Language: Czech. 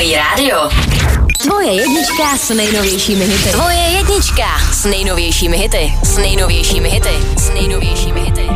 Zajímavý rádio. Tvoje jednička s nejnovějšími hity. Tvoje jednička s nejnovějšími hity. S nejnovějšími hity. S nejnovějšími hity.